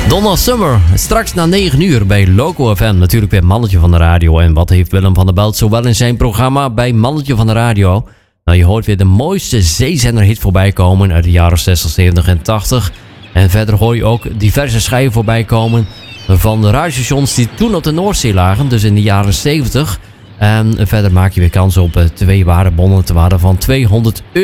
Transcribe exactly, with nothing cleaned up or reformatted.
Donna Summer, straks na negen uur bij Loco F M. Natuurlijk weer Mannetje van de Radio. En wat heeft Willem van der Belt zowel in zijn programma bij Mannetje van de Radio? Nou, je hoort weer de mooiste zeezenderhit voorbij komen uit de jaren zestig, zeventig en tachtig. En verder hoor je ook diverse schijven voorbij komen van de radiostations die toen op de Noordzee lagen, dus in de jaren zeventig. En verder maak je weer kans op twee waardebonnen te waarde van tweehonderd euro.